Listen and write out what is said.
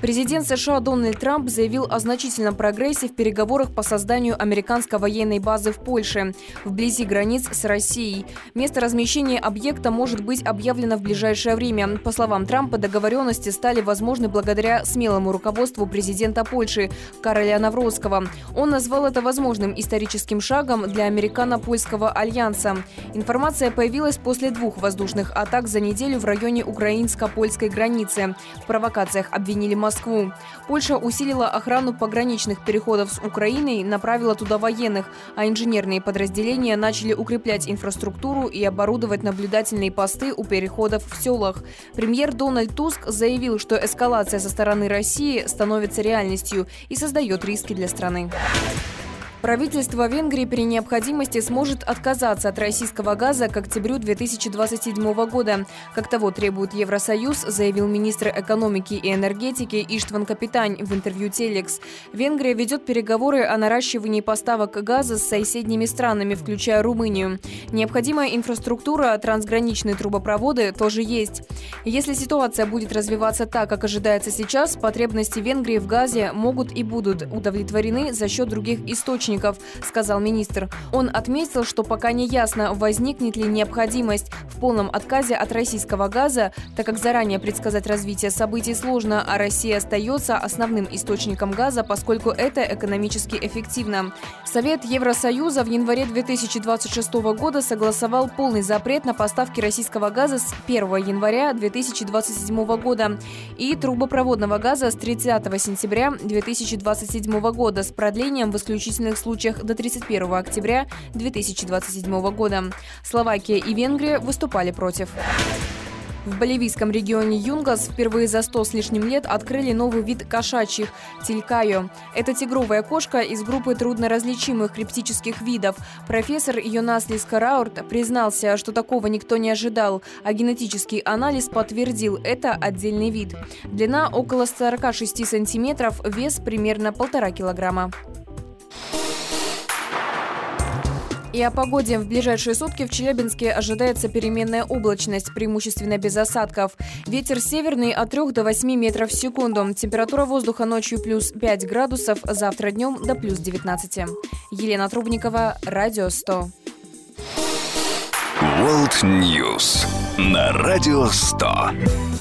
Президент США Дональд Трамп заявил о значительном прогрессе в переговорах по созданию американской военной базы в Польше, вблизи границ с Россией. Место размещения объекта может быть объявлено в ближайшее время. По словам Трампа, договоренности стали возможны благодаря смелому руководству президента Польши Кароля Навроцкого. Он назвал это возможным историческим шагом для американо-польского альянса. Информация появилась после 2 воздушных атак за неделю в районе украинско-польской границы. В провокациях обвинили Москву. Польша усилила охрану пограничных переходов с Украиной, направила туда военных, а инженерные подразделения начали укреплять инфраструктуру и оборудовать наблюдательные посты у переходов в селах. Премьер Дональд Туск заявил, что эскалация со стороны России становится реальностью и создает риски для страны. Правительство Венгрии при необходимости сможет отказаться от российского газа к октябрю 2027 года. Как того требует Евросоюз, заявил министр экономики и энергетики Иштван Капитань в интервью «Телекс». Венгрия ведет переговоры о наращивании поставок газа с соседними странами, включая Румынию. Необходимая инфраструктура, трансграничные трубопроводы тоже есть. Если ситуация будет развиваться так, как ожидается сейчас, потребности Венгрии в газе могут и будут удовлетворены за счет других источников, сказал министр. Он отметил, что пока не ясно, возникнет ли необходимость в полном отказе от российского газа, так как заранее предсказать развитие событий сложно, а Россия остается основным источником газа, поскольку это экономически эффективно. Совет Евросоюза в январе 2026 года согласовал полный запрет на поставки российского газа с 1 января 2027 года и трубопроводного газа с 30 сентября 2027 года с продлением в исключительных случаях до 31 октября 2027 года. Словакия и Венгрия выступали против. В боливийском регионе Юнгас впервые за 100 с лишним лет открыли новый вид кошачьих – тилькайо. Это тигровая кошка из группы трудноразличимых криптических видов. Профессор Йонаслис Караурт признался, что такого никто не ожидал, а генетический анализ подтвердил – это отдельный вид. Длина около 46 сантиметров, вес примерно 1,5 килограмма. И о погоде. В ближайшие сутки в Челябинске ожидается переменная облачность, преимущественно без осадков. Ветер северный от 3 до 8 метров в секунду. Температура воздуха ночью плюс 5 градусов, завтра днем до плюс 19. Елена Трубникова, Радио 100. World News на Радио 100.